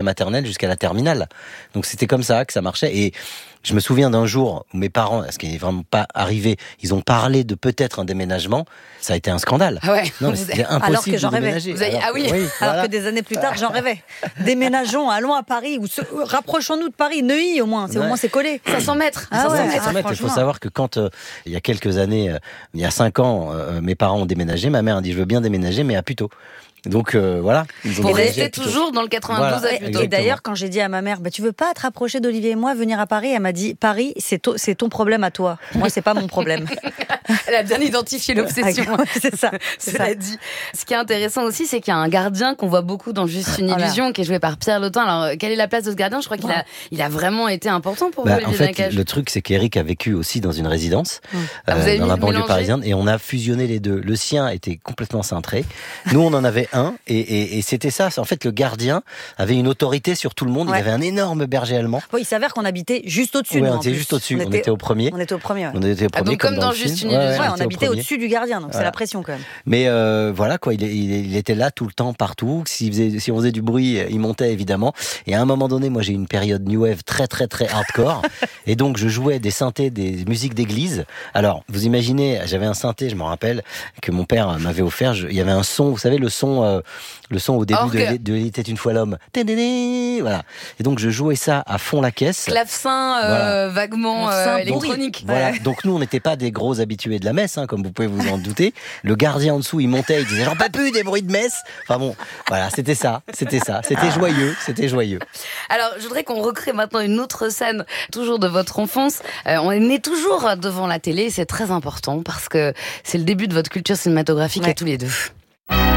maternelle jusqu'à la terminale. Donc c'était comme ça que ça marchait. Et je me souviens d'un jour où mes parents, ce qui n'est vraiment pas arrivé, ils ont parlé de peut-être un déménagement. Ça a été un scandale. Ah ouais. Non, mais c'était impossible Alors que j'en de rêvais. déménager. Vous avez- Ah oui. Alors que des années plus tard, j'en rêvais. Déménageons, allons à Paris, ou rapprochons-nous de Paris, Neuilly au moins, au moins c'est collé. 500 mètres. Ah 500 ouais. mètres. 500 mètres. Il faut franchement. savoir que quand, il y a quelques années, il y a 5 ans, mes parents ont déménagé, ma mère a dit je veux bien déménager, mais à Puteaux. Donc voilà. Ils ont Pour déménagé à rester Puteaux. toujours dans le 92 Voilà. à Puteaux. Exactement. Et d'ailleurs, quand j'ai dit à ma mère, tu veux pas te rapprocher d'Olivier et moi, venir à Paris, elle m'a dit, Paris, c'est ton problème à toi. Moi, c'est pas mon problème. Elle a bien identifié l'obsession. C'est ça. C'est ça. Cela dit. Ce qui est intéressant aussi, c'est qu'il y a un gardien qu'on voit beaucoup dans Juste une illusion, qui est joué par Pierre Lotin. Alors, quelle est la place de ce gardien ? Je crois qu'il a vraiment été important pour vous, En Olivier fait, Nakache. le truc, c'est qu'Éric a vécu aussi dans une résidence, Ah, vous avez dans la banlieue mélangé parisienne, et on a fusionné les deux. Le sien était complètement cintré. Nous, on en avait un, et c'était ça. En fait, le gardien avait une autorité sur tout le monde. Ouais. Il avait un énorme berger allemand. Bon, il s'avère qu'on habitait juste au-dessus. Oui, nous, on en était plus. juste au-dessus. On était au premier. On était au premier. Ouais. On était au premier, donc comme dans le Juste film. une illusion. Ouais, on était habitait premier. au-dessus du gardien, donc c'est Voilà. la pression quand même. Mais voilà quoi, il était là tout le temps, partout. Si on faisait du bruit, il montait évidemment. Et à un moment donné, moi j'ai eu une période new wave très très très hardcore. Et donc je jouais des synthés, des musiques d'église. Alors vous imaginez, j'avais un synthé, je me rappelle, que mon père m'avait offert. Il y avait un son, vous savez le son au début de Il était une fois l'homme. Tédédé, voilà. Et donc je jouais ça à fond la caisse. Clavecin Voilà. vaguement Clavecin électronique. Voilà. Donc nous, on n'était pas des gros habitués de la messe, comme vous pouvez vous en douter. Le gardien en dessous, il montait, il disait j'en peux plus des bruits de messe. Enfin bon, voilà, c'était ça. C'était joyeux. Alors, je voudrais qu'on recrée maintenant une autre scène, toujours de votre enfance. On est né toujours devant la télé, c'est très important parce que c'est le début de votre culture cinématographique à tous les deux.